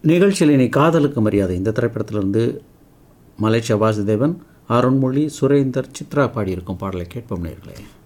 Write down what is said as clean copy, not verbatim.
நிகழ்ச்சியில் இனி காதலுக்கு மரியாதை இந்த திரைப்படத்திலிருந்து மலேசியா வாசுதேவன், அருண்மொழி, சுரேந்தர், சித்ரா பாடியிருக்கும் பாடலை கேட்போம் நேயர்களே.